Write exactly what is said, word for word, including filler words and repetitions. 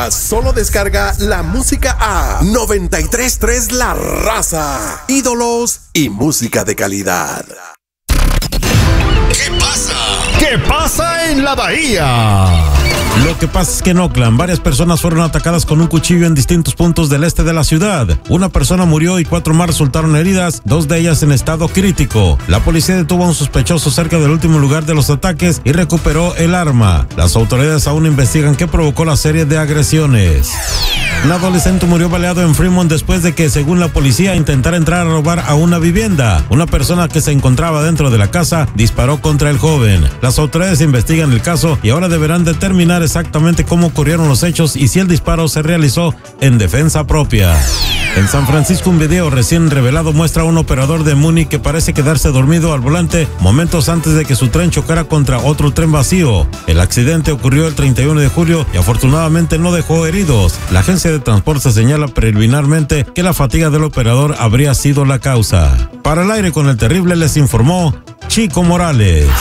Ahora solo descarga la música a noventa y tres punto tres La Raza. Ídolos y música de calidad. ¿Qué pasa? ¿Qué pasa en la Bahía? Lo que pasa es que en Oakland varias personas fueron atacadas con un cuchillo en distintos puntos del este de la ciudad. Una persona murió y cuatro más resultaron heridas, dos de ellas en estado crítico. La policía detuvo a un sospechoso cerca del último lugar de los ataques y recuperó el arma. Las autoridades aún investigan qué provocó la serie de agresiones. Un adolescente murió baleado en Fremont después de que, según la policía, intentara entrar a robar a una vivienda. Una persona que se encontraba dentro de la casa disparó contra el joven. Las autoridades investigan el caso y ahora deberán determinar exactamente cómo ocurrieron los hechos y si el disparo se realizó en defensa propia. En San Francisco, un video recién revelado muestra a un operador de Muni que parece quedarse dormido al volante momentos antes de que su tren chocara contra otro tren vacío. El accidente ocurrió el treinta y uno de julio y afortunadamente no dejó heridos. La agencia de transporte señala preliminarmente que la fatiga del operador habría sido la causa. Para el aire con el terrible les informó Chico Morales.